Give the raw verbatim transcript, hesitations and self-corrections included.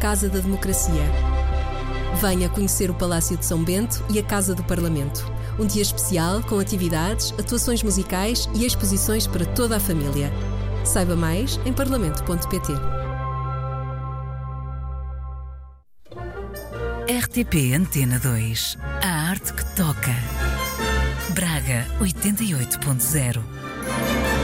Casa da Democracia. Venha conhecer o Palácio de São Bento e a Casa do Parlamento. Um dia especial com atividades, atuações musicais e exposições para toda a família. Saiba mais em parlamento ponto pt. R T P Antena dois. A arte que toca. Braga oitenta e oito ponto zero.